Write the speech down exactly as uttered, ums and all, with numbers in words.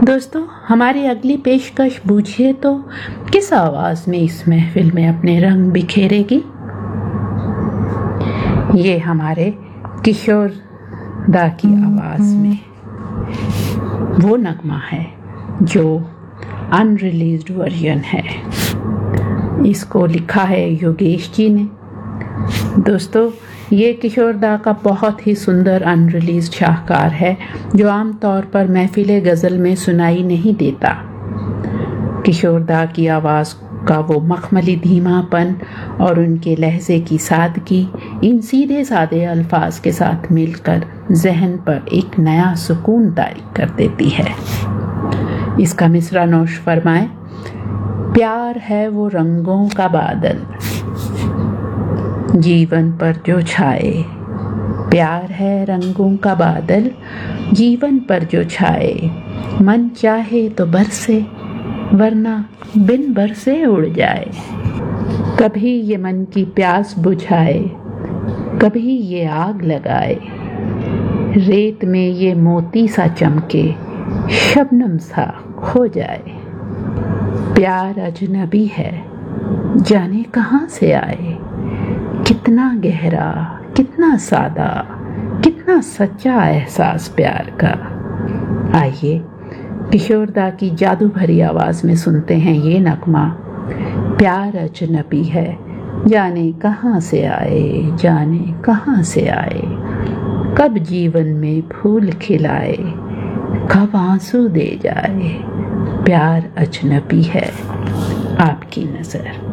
दोस्तों, हमारी अगली पेशकश बूझिए तो किस आवाज में इस महफिल में अपने रंग बिखेरेगी। ये हमारे किशोर दा की आवाज में वो नगमा है जो अनरिलीज्ड वर्जन है। इसको लिखा है योगेश जी ने। दोस्तों, ये किशोर दा का बहुत ही सुंदर अनरिलीज्ड शाहकार है जो आमतौर पर महफिले गज़ल में सुनाई नहीं देता। किशोर दा की आवाज़ का वो मखमली धीमापन और उनके लहजे की सादगी इन सीधे सादे अल्फाज के साथ मिलकर जहन पर एक नया सुकून तारी कर देती है। इसका मिसरा नोश फरमाए। प्यार है वो रंगों का बादल जीवन पर जो छाए, प्यार है रंगों का बादल जीवन पर जो छाए, मन चाहे तो बरसे वरना बिन बरसे उड़ जाए। कभी ये मन की प्यास बुझाए, कभी ये आग लगाए, रेत में ये मोती सा चमके शबनम सा खो जाए। प्यार अजनबी है जाने कहाँ से आए, कितना गहरा, कितना सादा, कितना सच्चा एहसास प्यार का। आइए किशोर दा की जादू भरी आवाज में सुनते हैं ये नगमा। प्यार अजनबी है जाने कहाँ से आए, जाने कहाँ से आए, कब जीवन में फूल खिलाए, कब आंसू दे जाए। प्यार अजनबी है आपकी नजर।